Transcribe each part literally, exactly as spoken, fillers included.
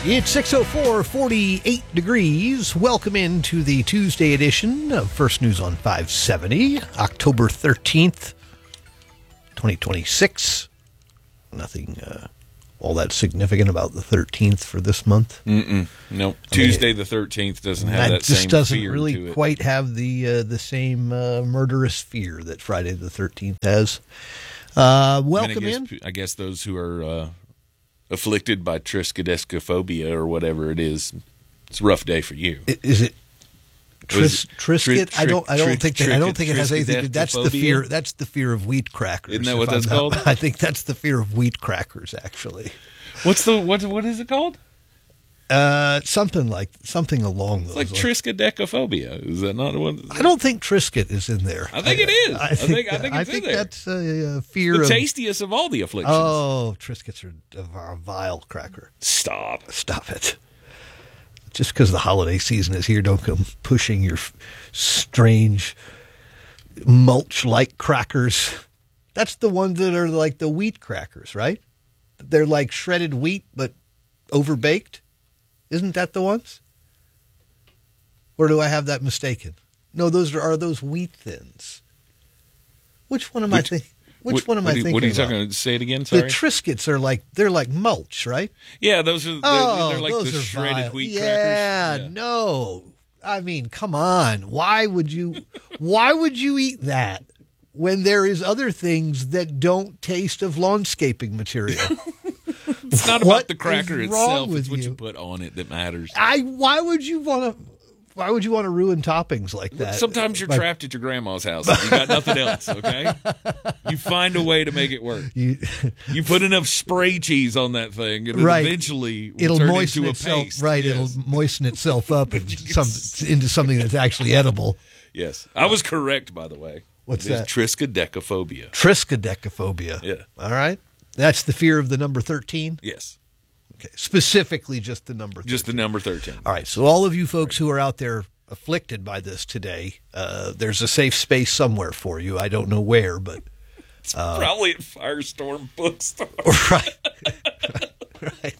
It's six oh four, forty-eight degrees. Welcome into the Tuesday edition of First News on five seventy, October thirteenth, twenty twenty-six. Nothing uh, all that significant about the thirteenth for this month. Mm-mm. Nope. I Tuesday mean, the thirteenth doesn't have that, that just same doesn't fear really to it. quite have the uh, the same uh, murderous fear that Friday the thirteenth has. Uh, welcome I mean, I guess, in. I guess those who are uh, afflicted by triskaidekaphobia or whatever it is, it's a rough day for you. Is it Tris, it Trisket? tri- I don't. I don't tri- think. That, I don't think it has anything. to do. That's the fear. That's the fear of wheat crackers. Isn't that what that's not, called? I think that's the fear of wheat crackers. Actually, what's the what? What is it called? Uh, something like something along those. It's like lines. triskaidekaphobia. Is that not one? I don't think Trisket is in there. I think I, it is. I, I think. I think, I it's think in there. that's a, a fear the of tastiest of all the afflictions. Oh, Triscuits are a vile cracker. Stop. Stop it. Just because the holiday season is here, don't come pushing your f- strange mulch-like crackers. That's the ones that are like the wheat crackers, right? They're like shredded wheat, but overbaked. Isn't that the ones? Or do I have that mistaken? No, those are, are those wheat thins. Which one am Which, I thinking? Which what, one am what I are you, thinking What are you about? talking about? Say it again, sorry. The Triscuits are like, they're like mulch, right? Yeah, those are, they're, Oh, they're like those the are shredded vile. wheat yeah, crackers. Yeah, no. I mean, come on. Why would you why would you eat that when there is other things that don't taste of lawnscaping material? It's not What about the cracker is wrong itself. with It's what you? you? put on it that matters. I why would you want to why would you want to ruin toppings like that? Sometimes you're Like, trapped at your grandma's house. And you got nothing else, okay? You find a way to make it work. You, You put enough spray cheese on that thing, and it Right. eventually will it'll turn moisten into a itself paste. right. Yes. It'll moisten itself up and some into something that's actually edible. Yes. I was correct, by the way. What's It is that? triskaidekaphobia. Triskaidekaphobia. Yeah. All right. That's the fear of the number thirteen. Yes. Okay. Specifically, just the number. thirteen. Just the number thirteen. All right. So all of you folks who are out there afflicted by this today, uh, there's a safe space somewhere for you. I don't know where, but It's probably at Firestorm Bookstore. right, right.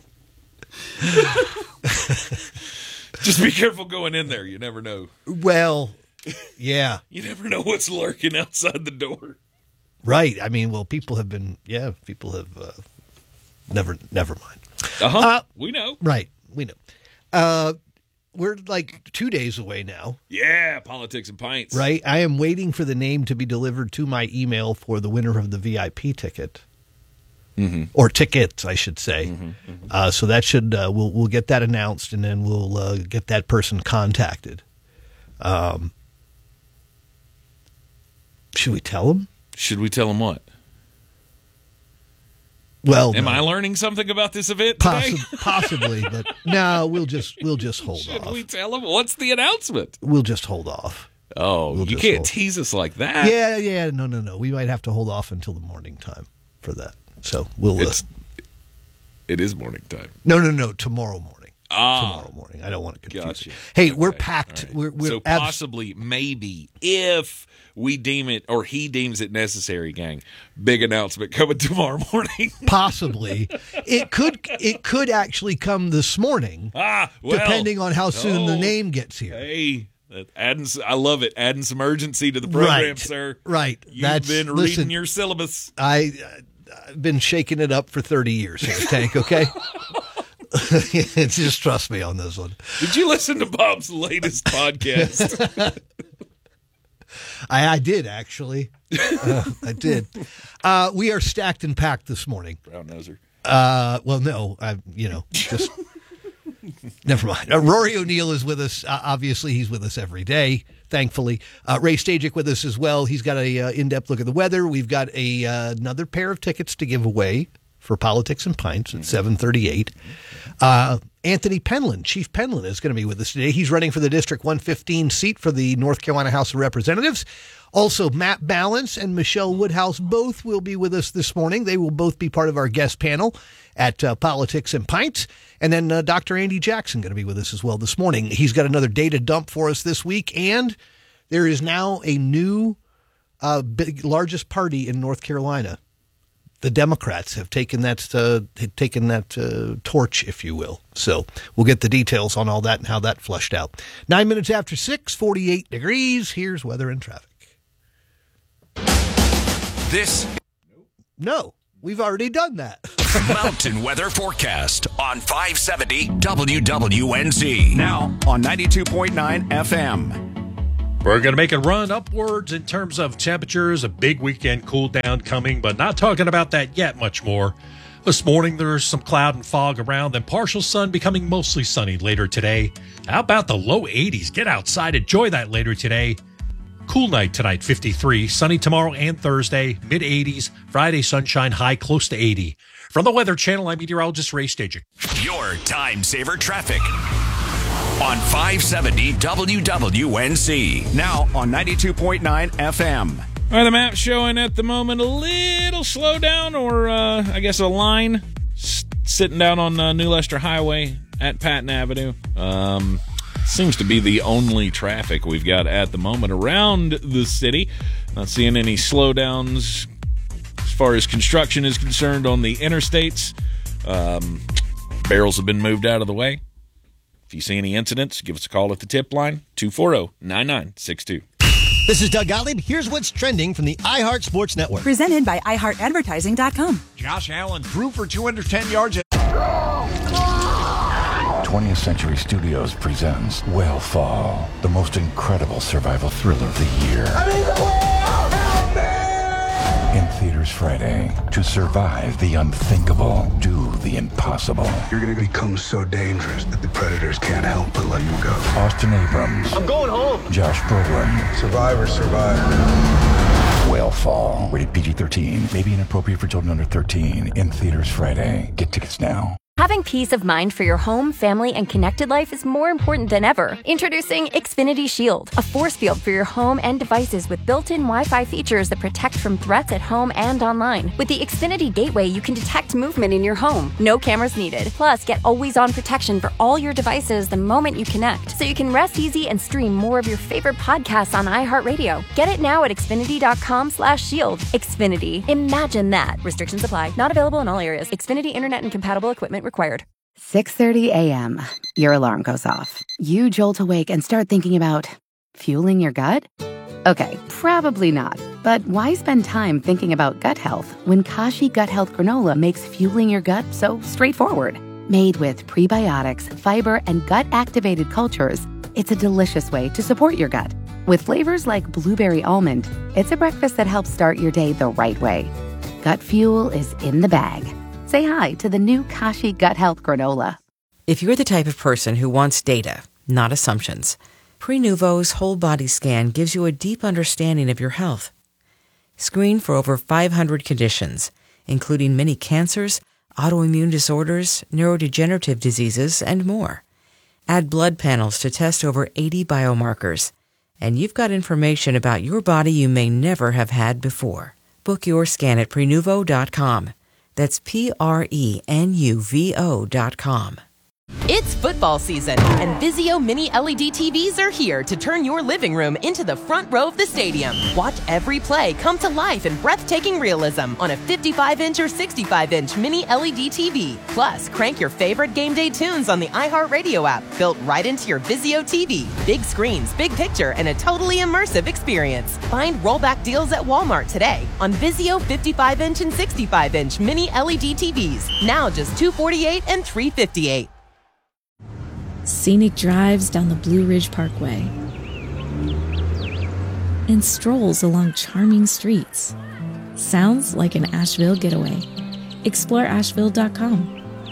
Just be careful going in there. You never know. Well, yeah, You never know what's lurking outside the door. right. I mean, well, people have been, yeah, people have uh, never, never mind. Uh-huh. Uh, we know. Right. We know. Uh, we're like two days away now. Yeah, politics and pints. Right. I am waiting for the name to be delivered to my email for the winner of the V I P ticket. Mm-hmm. Or tickets, I should say. Mm-hmm, mm-hmm. Uh, so that should uh, we'll we'll get that announced, and then we'll uh, get that person contacted. Um, should we tell them? Should we tell them what? Well, Am no. I learning something about this event today? Possi- possibly, but no, we'll just we'll just hold Should off. we tell them? What's the announcement? We'll just hold off. Oh, We'll you just can't hold. tease us like that. Yeah, yeah, no, no, no. We might have to hold off until the morning time for that. So we'll. Uh, It's, it is morning time. no, no, no. Tomorrow morning. Ah, Tomorrow morning. I don't want to confuse gotcha. you. Hey, Okay, we're packed. all right. We're, we're so abs- possibly, maybe, if we deem it or he deems it necessary, gang, big announcement coming tomorrow morning. possibly it could it could actually come this morning, ah, well, depending on how soon the oh, name gets here. Hey, that adding, s- I love it. Adding some urgency to the program, Right, sir. right. You've That's- been reading listen, your syllabus. I, I've been shaking it up for thirty years here, Tank. Okay, just trust me on this one. Did you listen to Bob's latest podcast? I, I did actually. Uh, I did. Uh, we are stacked and packed this morning. Brown noser. Uh, well, no, I, you know, just never mind. Uh, Rory O'Neill is with us. Uh, obviously, he's with us every day, thankfully. Uh, Ray Stajic with us as well. He's got a uh, in-depth look at the weather. We've got a uh, another pair of tickets to give away for Politics and Pints at seven thirty-eight. Uh, Anthony Penland, Chief Penland, is going to be with us today. He's running for the District one fifteen seat for the North Carolina House of Representatives. Also, Matt Balance and Michelle Woodhouse both will be with us this morning. They will both be part of our guest panel at uh, Politics and Pints. And then uh, Doctor Andy Jackson going to be with us as well this morning. He's got another data dump for us this week. And there is now a new uh, big, largest party in North Carolina. the Democrats have taken that uh, taken that uh, torch, if you will. So we'll get the details on all that and how that flushed out. Nine minutes after six, forty-eight degrees. Here's weather and traffic. This. No, we've already done that. Mountain weather forecast on five seventy W W N Z. Now on ninety-two point nine F M. We're going to make a run upwards in terms of temperatures, a big weekend cool down coming, but not talking about that yet much more. This morning, there's some cloud and fog around, then partial sun becoming mostly sunny later today. How about the low eighties? Get outside, enjoy that later today. Cool night tonight, fifty-three. Sunny tomorrow and Thursday, mid eighties. Friday, sunshine, high close to eighty. From the Weather Channel, I'm meteorologist Ray Stagik. Your time saver traffic on five seventy W W N Z. Now on ninety-two point nine F M. All right, the map's showing at the moment a little slowdown, or uh, I guess a line s- sitting down on uh, New Leicester Highway at Patton Avenue. Um, seems to be the only traffic we've got at the moment around the city. Not seeing any slowdowns as far as construction is concerned on the interstates. Um, barrels have been moved out of the way. If you see any incidents, give us a call at the tip line, two four zero, nine nine six two. This is Doug Gottlieb. Here's what's trending from the iHeart Sports Network. Presented by i heart advertising dot com. Josh Allen threw for two hundred ten yards. twentieth Century Studios presents Whale the most incredible survival thriller of the year. I mean, the whale! Help me! In theaters Friday. To survive the unthinkable, do the impossible. You're going to become so dangerous that the predators can't help but let you go. Austin Abrams. I'm going home. Josh Brolin. Survivor, survivor. Whale Rated P G thirteen. May be inappropriate for children under thirteen. In theaters Friday. Get tickets now. Having peace of mind for your home, family, and connected life is more important than ever. Introducing Xfinity Shield, a force field for your home and devices with built-in Wi-Fi features that protect from threats at home and online. With the Xfinity Gateway, you can detect movement in your home. No cameras needed. Plus, get always-on protection for all your devices the moment you connect, so you can rest easy and stream more of your favorite podcasts on iHeartRadio. Get it now at xfinity.com slash shield. Xfinity. Imagine that. Restrictions apply. Not available in all areas. Xfinity Internet and compatible equipment required. six thirty a.m. Your alarm goes off. You jolt awake and start thinking about fueling your gut? Okay, probably not. But why spend time thinking about gut health when Kashi Gut Health Granola makes fueling your gut so straightforward? Made with prebiotics, fiber, and gut-activated cultures, it's a delicious way to support your gut. With flavors like blueberry almond, it's a breakfast that helps start your day the right way. Gut fuel is in the bag. Say hi to the new Kashi Gut Health Granola. If you're the type of person who wants data, not assumptions, Prenuvo's whole body scan gives you a deep understanding of your health. Screen for over five hundred conditions, including many cancers, autoimmune disorders, neurodegenerative diseases, and more. Add blood panels to test over eighty biomarkers, and you've got information about your body you may never have had before. Book your scan at Prenuvo dot com. That's P R E N U V O dot com. It's football season, and Vizio Mini L E D T Vs are here to turn your living room into the front row of the stadium. Watch every play come to life in breathtaking realism on a fifty-five inch or sixty-five inch Mini L E D T V. Plus, crank your favorite game day tunes on the iHeartRadio app, built right into your Vizio T V. Big screens, big picture, and a totally immersive experience. Find rollback deals at Walmart today on Vizio fifty-five inch and sixty-five inch Mini L E D T Vs. Now just two hundred forty-eight dollars and three hundred fifty-eight dollars. Scenic drives down the Blue Ridge Parkway, and strolls along charming streets. Sounds like an Asheville getaway. Explore Asheville dot com.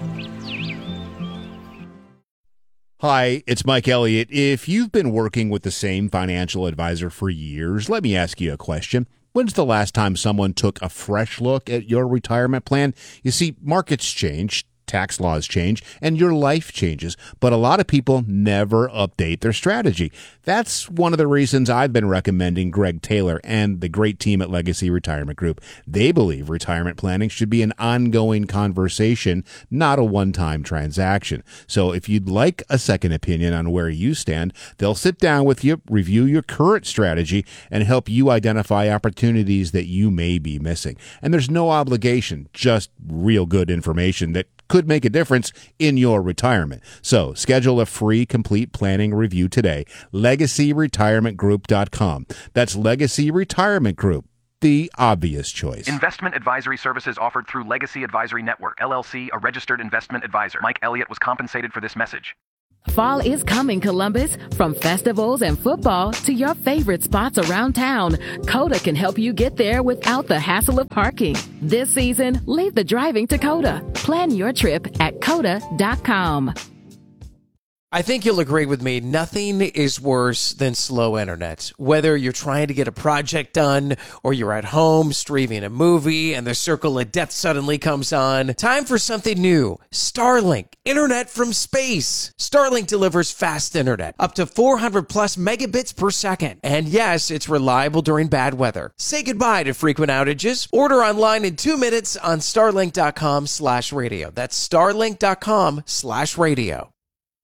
Hi, it's Mike Elliott. If you've been working with the same financial advisor for years, let me ask you a question. When's the last time someone took a fresh look at your retirement plan? You see, markets change. tax laws change and your life changes, but a lot of people never update their strategy. That's one of the reasons I've been recommending Greg Taylor and the great team at Legacy Retirement Group. They believe retirement planning should be an ongoing conversation, not a one-time transaction. So if you'd like a second opinion on where you stand, they'll sit down with you, review your current strategy, and help you identify opportunities that you may be missing. And there's no obligation, just real good information that could make a difference in your retirement. So schedule a free complete planning review today. legacy retirement group dot com. That's Legacy Retirement Group, the obvious choice. Investment advisory services offered through Legacy Advisory Network, L L C, a registered investment advisor. Mike Elliott was compensated for this message. Fall is coming, Columbus. From festivals and football to your favorite spots around town, Coda can help you get there without the hassle of parking. This season, leave the driving to Coda. Plan your trip at coda dot com. I think you'll agree with me, nothing is worse than slow internet. Whether you're trying to get a project done or you're at home streaming a movie and the circle of death suddenly comes on, time for something new. Starlink, internet from space. Starlink delivers fast internet, up to four hundred plus megabits per second. And yes, it's reliable during bad weather. Say goodbye to frequent outages. Order online in two minutes on starlink dot com slash radio. That's starlink dot com slash radio.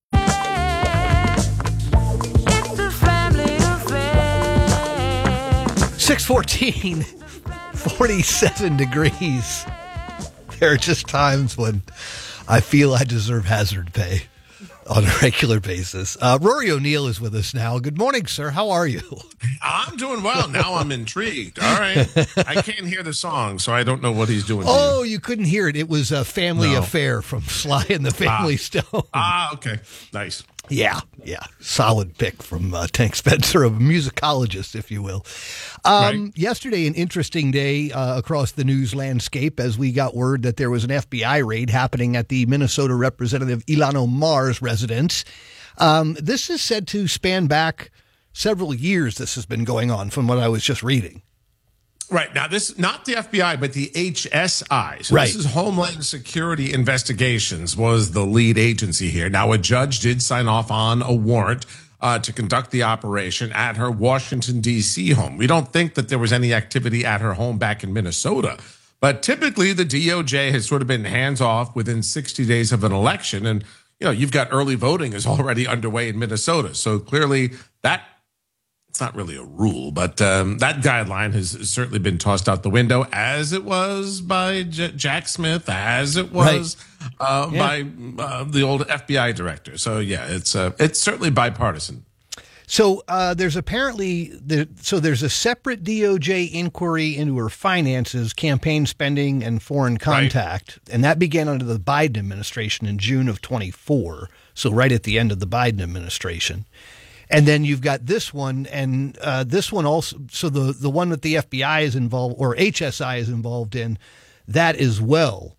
six fourteen, forty-seven degrees. There are just times when I feel I deserve hazard pay on a regular basis. Uh, Rory O'Neill is with us now. Good morning, sir. How are you? I'm doing well. Now I'm intrigued. All right. I can't hear the song, so I don't know what he's doing. Oh, you. you couldn't hear it. It was a Family No. Affair from Sly and the Family Ah. Stone. Ah, okay. Nice. Yeah, yeah. Solid pick from uh, Tank Spencer, a musicologist, if you will. Um, Right. Yesterday, an interesting day uh, across the news landscape as we got word that there was an F B I raid happening at the Minnesota Representative Ilhan Omar's residence. Um, this is said to span back several years. This has been going on from what I was just reading. Right. Now, this not the F B I, but the H S I. So Right. this is Homeland Security Investigations was the lead agency here. Now, a judge did sign off on a warrant uh, to conduct the operation at her Washington, D C home. We don't think that there was any activity at her home back in Minnesota. But typically, the D O J has sort of been hands off within sixty days of an election. And, you know, you've got early voting is already underway in Minnesota. So clearly that it's not really a rule, but um, that guideline has certainly been tossed out the window, as it was by J- Jack Smith, as it was uh, Yeah. by uh, the old F B I director. So, yeah, it's uh, it's certainly bipartisan. So uh, there's apparently the, so there's a separate D O J inquiry into her finances, campaign spending, and foreign contact, and that began under the Biden administration in June of twenty-four. So right at the end of the Biden administration, and then you've got this one, and uh, this one also. So the the one that the F B I is involved or H S I is involved in, that as well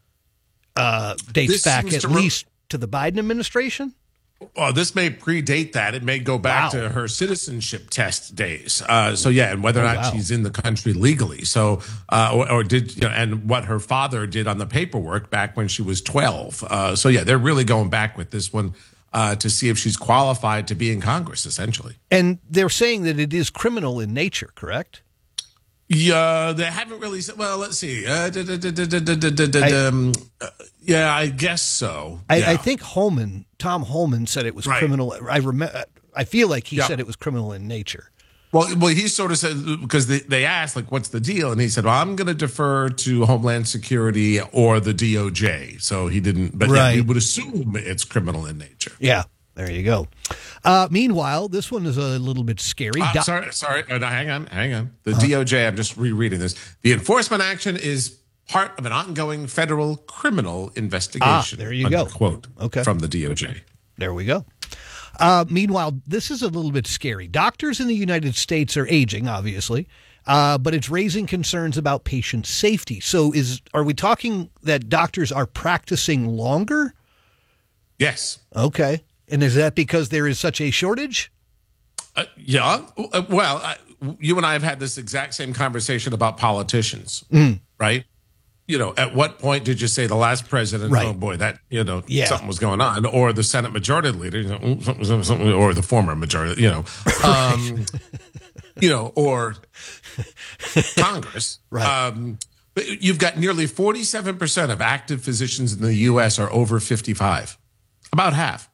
uh, dates This back seems at to re- least to the Biden administration. Well, this may predate that. It may go back Wow. to her citizenship test days. Uh, so yeah, and whether or Oh, not wow. she's in the country legally. So uh, or, or did you know, and what her father did on the paperwork back when she was twelve. Uh, so yeah, they're really going back with this one uh, to see if she's qualified to be in Congress, essentially. And they're saying that it is criminal in nature, correct? Yeah, they haven't really said. Well, let's see. Uh, da- da- da- da- da- da- da- da- da- um, uh, yeah, I guess so. I, Yeah. I think Holman, Tom Holman, said it was Right. criminal. I remember. I feel like he Yeah. said it was criminal in nature. Well, well, he sort of said, because they, they asked, like, what's the deal? And he said, well, I'm going to defer to Homeland Security or the D O J. So he didn't, but yeah, Right. we would assume it's criminal in nature. Yeah, there you go. Uh, meanwhile, this one is a little bit scary. Uh, Do- sorry, sorry. Uh, no, hang on, hang on. The D O J, I'm just rereading this. The enforcement action is part of an ongoing federal criminal investigation. Ah, there you go. Quote Okay. from the D O J. There we go. Uh, meanwhile, this is a little bit scary. Doctors in the United States are aging, obviously, uh, but it's raising concerns about patient safety. So, is are we talking that doctors are practicing longer? Yes. Okay. And is that because there is such a shortage? Uh, yeah. Uh, Well, I, you and I have had this exact same conversation about politicians, Mm. right? you know, at what point did you say the last president, Right. oh boy, that, you know, Yeah. something was going on, or the Senate majority leader, you know, "Ooh, something, something, something," or the former majority, you know, um, you know, or Congress. Right. Um, but you've got nearly forty-seven percent of active physicians in the U S are over fifty-five, about half.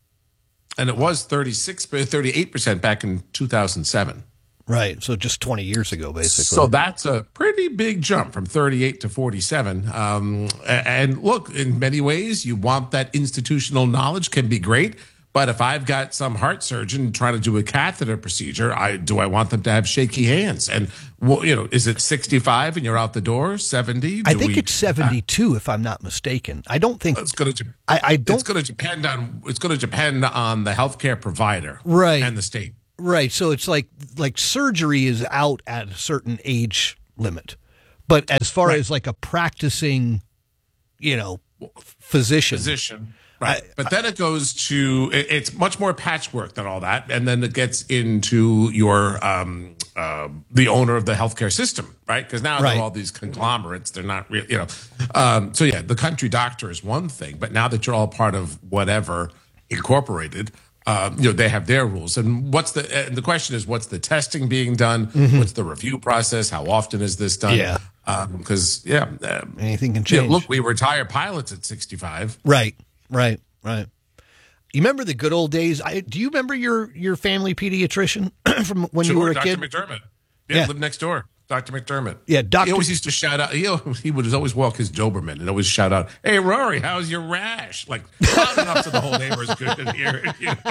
And it was thirty-six, thirty-eight percent back in two thousand seven. Right. So just twenty years ago, basically. So that's a pretty big jump from thirty-eight to forty-seven. Um, a- and look, in many ways, you want that institutional knowledge can be great. But if I've got some heart surgeon trying to do a catheter procedure, I do I want them to have shaky hands? And, well, you know, is it sixty-five and you're out the door? seventy? I Do think we- it's seventy-two, if I'm not mistaken. I don't think It's going to. I, I don't It's going to depend on. It's going to depend on the healthcare provider, Right. and the state. Right. So it's like like surgery is out at a certain age limit. But as far Right. as like a practicing, you know, physician. Physician. Right. But then it goes to, it- it's much more patchwork than all that. And then it gets into your, um, uh, the owner of the healthcare system, right? Because now Right. they're all these conglomerates. They're not real, you know. Um, so yeah, the country doctor is one thing, but now that you're all part of whatever incorporated, um, you know, they have their rules. And what's the, and the question is, what's the testing being done? Mhm. What's the review process? How often is this done? Yeah. Because, yeah. Um, Anything can you know, change. look, we retire pilots at sixty-five. Right. Right. Right. You remember the good old days? I, do you remember your, your family pediatrician from when Sure, you were a Doctor kid? McDermott. Yeah, Yeah. lived next door. Doctor McDermott. Yeah, Doctor He always used to shout out. He, he would always walk his Doberman and always shout out, "Hey, Rory, how's your rash?" Like loud enough so the whole neighbors could hear it. You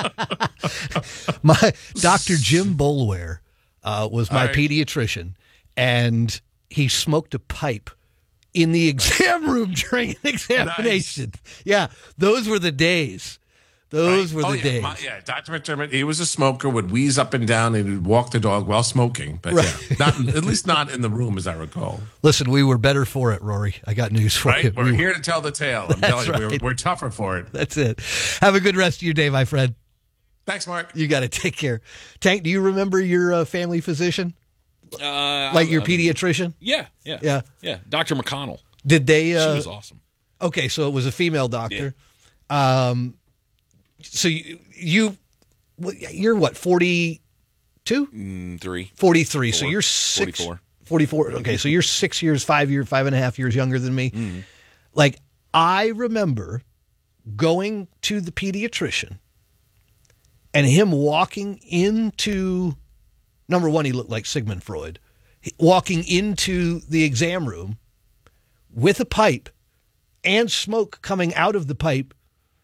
know? My Doctor Jim Bolware uh, was my All right. pediatrician, and he smoked a pipe in the exam room during an examination. Yeah, those were the days. Those were Oh, the yeah. days. My- yeah, Doctor McDermott, he was a smoker, would wheeze up and down, and he'd walk the dog while smoking. But Right. yeah, not, at least not in the room, as I recall. Listen, we were better for it, Rory. I got news for you. Right? We're We- here to tell the tale. I'm That's telling you, we're, right. we're tougher for it. That's it. Have a good rest of your day, my friend. Thanks, Mark. You got to take care. Tank, do you remember your uh, family physician? Uh, Like your I- pediatrician? Yeah, yeah, Yeah. yeah. Doctor McConnell. Did they? Uh, she was awesome. Okay, so it was a female doctor. Um, so you, you you're what, forty-two? Mm, three. forty-three. So Four. you're six. forty-four. forty-four. Okay, so you're six years, five years, five and a half years younger than me. Mm. Like, I remember going to the pediatrician and him walking into, number one, he looked like Sigmund Freud, walking into the exam room with a pipe and smoke coming out of the pipe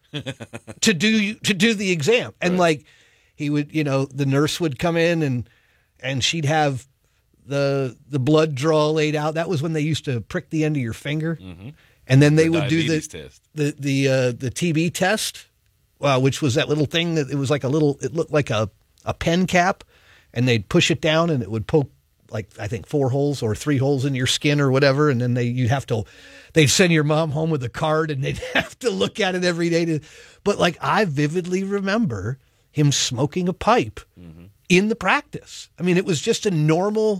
to do to do the exam. And Right. like he would, you know, the nurse would come in and and she'd have the the blood draw laid out. That was when they used to prick the end of your finger. Mhm. And then they The would do the diabetes test. the the uh, the T B test, uh, which was that little thing that it was like a little. It looked like a a pen cap, and they'd push it down, and it would poke like I think four holes or three holes in your skin or whatever, and then they you'd have to. They'd send your mom home with a card, and they'd have to look at it every day. To, but like I vividly remember him smoking a pipe Mm-hmm. in the practice. I mean, it was just a normal,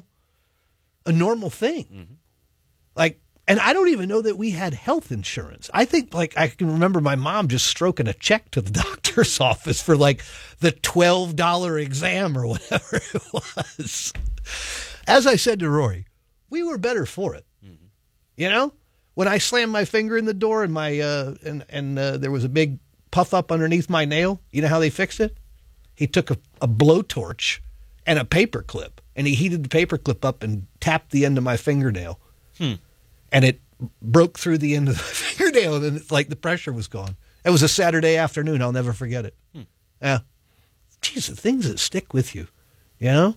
a normal thing. Mm-hmm. Like. And I don't even know that we had health insurance. I think, like, I can remember my mom just stroking a check to the doctor's office for, like, the twelve dollars exam or whatever it was. As I said to Rory, we were better for it. Mm-hmm. You know? When I slammed my finger in the door and my uh, and, and uh, there was a big puff up underneath my nail, you know how they fixed it? He took a, a blowtorch and a paper clip, and he heated the paper clip up and tapped the end of my fingernail. Hmm. And it broke through the end of the fingernail, and then it's like the pressure was gone. It was a Saturday afternoon. I'll never forget it. Hmm. Yeah. Geez, the things that stick with you, you know?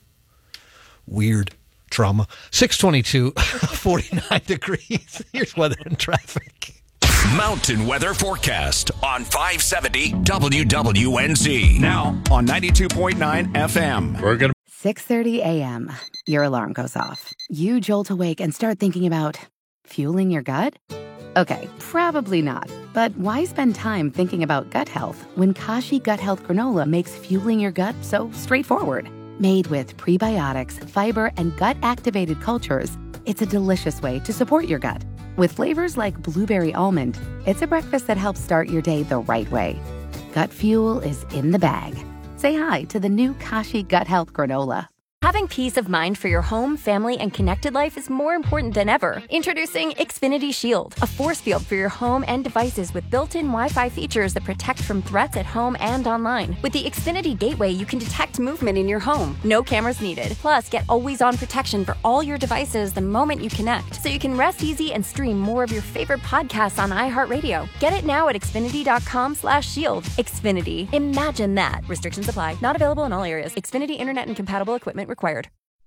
Weird trauma. six twenty-two, forty-nine degrees. Here's weather and traffic. Mountain weather forecast on five seventy W W N Z. Now on ninety-two point nine F M. We're going to six thirty a.m. Your alarm goes off. You jolt awake and start thinking about fueling your gut? Okay, probably not. But why spend time thinking about gut health when Kashi Gut Health Granola makes fueling your gut so straightforward? Made with prebiotics, fiber, and gut-activated cultures, it's a delicious way to support your gut. With flavors like blueberry almond, it's a breakfast that helps start your day the right way. Gut Fuel is in the bag. Say hi to the new Kashi Gut Health Granola. Having peace of mind for your home, family, and connected life is more important than ever. Introducing Xfinity Shield, a force field for your home and devices with built-in Wi-Fi features that protect from threats at home and online. With the Xfinity Gateway, you can detect movement in your home. No cameras needed. Plus, get always-on protection for all your devices the moment you connect, so you can rest easy and stream more of your favorite podcasts on iHeartRadio. Get it now at Xfinity.com slash shield. Xfinity. Imagine that. Restrictions apply. Not available in all areas. Xfinity Internet and compatible equipment required.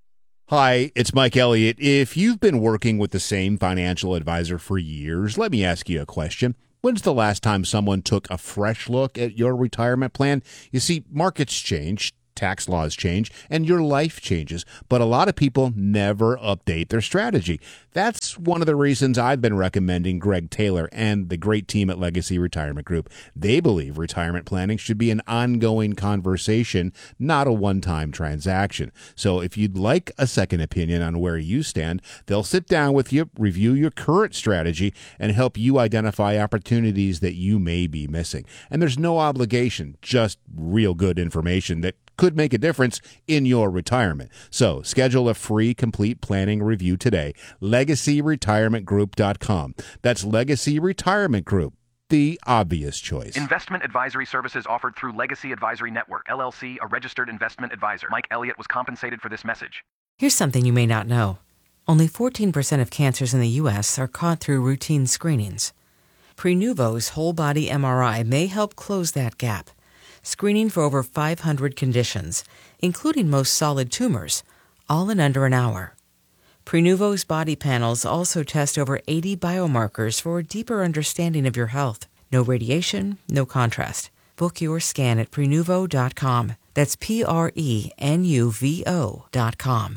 Hi, it's Mike Elliott. If you've been working with the same financial advisor for years, let me ask you a question. When's the last time someone took a fresh look at your retirement plan? You see, markets change, tax laws change, and your life changes, but a lot of people never update their strategy. That's one of the reasons I've been recommending Greg Taylor and the great team at Legacy Retirement Group. They believe retirement planning should be an ongoing conversation, not a one-time transaction. So if you'd like a second opinion on where you stand, they'll sit down with you, review your current strategy, and help you identify opportunities that you may be missing. And there's no obligation, just real good information that could make a difference in your retirement. So schedule a free complete planning review today. legacy retirement group dot com. That's Legacy Retirement Group, the obvious choice. Investment advisory services offered through Legacy Advisory Network, L L C, a registered investment advisor. Mike Elliott was compensated for this message. Here's something you may not know. Only fourteen percent of cancers in the U S are caught through routine screenings. Prenuvo's whole body M R I may help close that gap. Screening for over five hundred conditions, including most solid tumors, all in under an hour. Prenuvo's body panels also test over eighty biomarkers for a deeper understanding of your health. No radiation, no contrast. Book your scan at Prenuvo dot com. That's P R E N U V O dot com.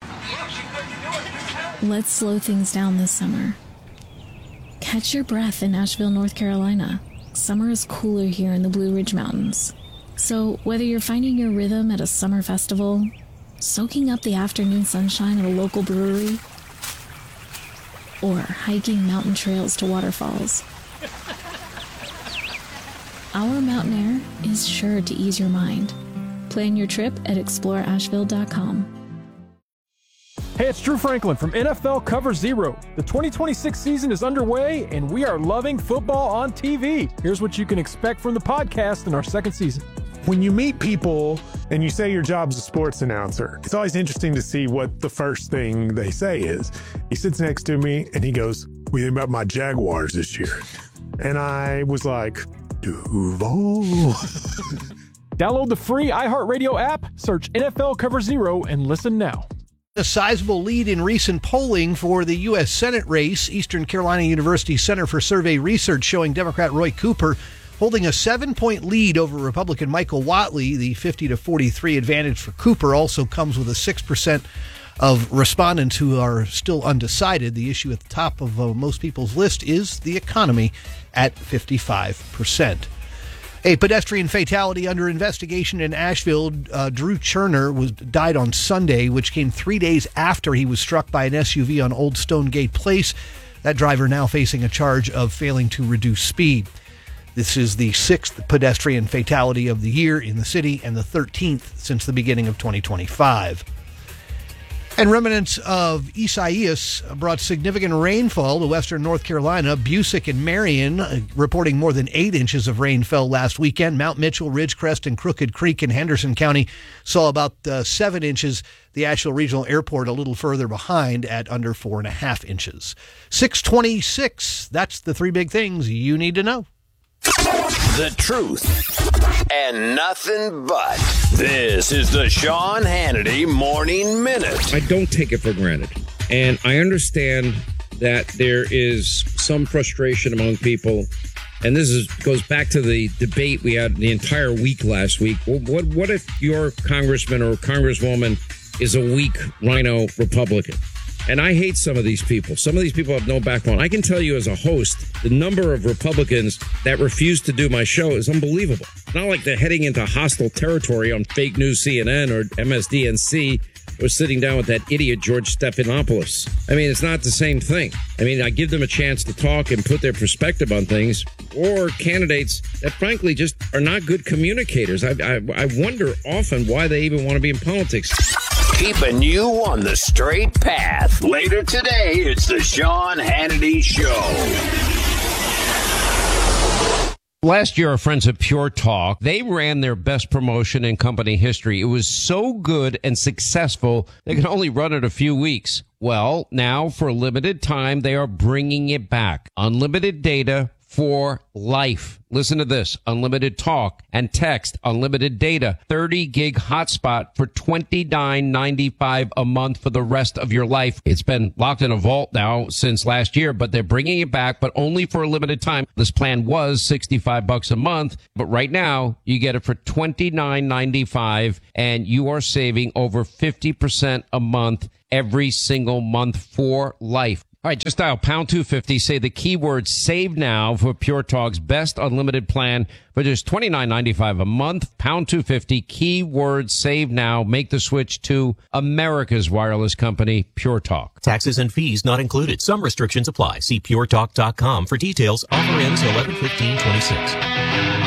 Let's slow things down this summer. Catch your breath in Asheville, North Carolina. Summer is cooler here in the Blue Ridge Mountains. So whether you're finding your rhythm at a summer festival, soaking up the afternoon sunshine at a local brewery, or hiking mountain trails to waterfalls, our mountain air is sure to ease your mind. Plan your trip at explore asheville dot com. Hey, it's Drew Franklin from N F L Cover Zero. The twenty twenty-six season is underway, and we are loving football on T V. Here's what you can expect from the podcast in our second season. When you meet people and you say your job's a sports announcer, it's always interesting to see what the first thing they say is. He sits next to me and he goes, "What do you think about my Jaguars this year?" And I was like, Duval. Download the free iHeartRadio app, search N F L Cover Zero, and listen now. A sizable lead in recent polling for the U S Senate race. Eastern Carolina University Center for Survey Research showing Democrat Roy Cooper holding a seven-point lead over Republican Michael Whatley. The fifty to forty-three advantage for Cooper also comes with a six percent of respondents who are still undecided. The issue at the top of uh, most people's list is the economy at fifty-five percent. A pedestrian fatality under investigation in Asheville. Uh, Drew Cherner was died on Sunday, which came three days after he was struck by an S U V on Old Stonegate Place. That driver now facing a charge of failing to reduce speed. This is the sixth pedestrian fatality of the year in the city and the thirteenth since the beginning of twenty twenty-five. And remnants of Isaias brought significant rainfall to western North Carolina. Busick and Marion uh, reporting more than eight inches of rain fell last weekend. Mount Mitchell, Ridgecrest, and Crooked Creek in Henderson County saw about uh, seven inches. The Asheville Regional Airport a little further behind at under four and a half inches. six twenty-six. That's the three big things you need to know. The truth and nothing but. This is the Sean Hannity Morning Minute. I don't take it for granted. And I understand that there is some frustration among people. And this is goes back to the debate we had the entire week last week. Well, what, what if your congressman or congresswoman is a weak rhino Republican? And I hate some of these people. Some of these people have no backbone. I can tell you as a host, the number of Republicans that refuse to do my show is unbelievable. It's not like they're heading into hostile territory on fake news C N N or M S D N C was sitting down with that idiot George Stephanopoulos. I mean, it's not the same thing. I mean, I give them a chance to talk and put their perspective on things, or candidates that frankly just are not good communicators. I, I, I wonder often why they even want to be in politics. Keeping you on the straight path. Later today, it's the Sean Hannity Show. Last year, our friends at Pure Talk, they ran their best promotion in company history. It was so good and successful, they could only run it a few weeks. Well, now for a limited time, they are bringing it back. Unlimited data for life. Listen to this. Unlimited talk and text, unlimited data, thirty gig hotspot for twenty-nine ninety-five a month for the rest of your life. It's been locked in a vault now since last year, but they're bringing it back, but only for a limited time. This plan was sixty-five bucks a month, but right now you get it for twenty-nine ninety-five, and you are saving over fifty percent a month every single month for life. All right, just dial pound two fifty, say the keyword save now for Pure Talk's best unlimited plan for just twenty-nine ninety-five a month. Pound two fifty, keyword save now. Make the switch to America's wireless company, Pure Talk. Taxes and fees not included. Some restrictions apply. See pure talk dot com for details. Offer ends eleven fifteen twenty-six.